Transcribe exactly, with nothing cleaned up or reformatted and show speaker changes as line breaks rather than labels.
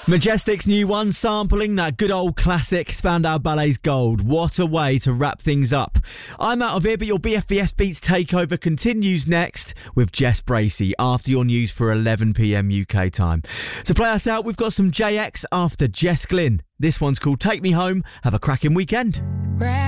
Majestic's new one, sampling that good old classic Spandau Ballet's Gold. What a way to wrap things up. I'm out of here, but your B F B S Beats takeover continues next with Jess Bracey after your news for eleven p.m. U K time. To play us out, we've got some J X after Jess Glynn. This one's called Take Me Home. Have a cracking weekend.